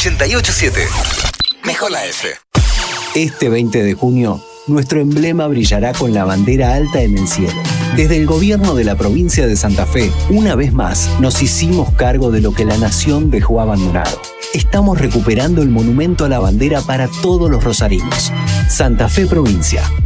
88.7. Mejor la F. Este 20 de junio, nuestro emblema brillará con la bandera alta en el cielo. Desde el gobierno de la provincia de Santa Fe, una vez más, nos hicimos cargo de lo que la nación dejó abandonado. Estamos recuperando el monumento a la bandera para todos los rosarinos. Santa Fe Provincia.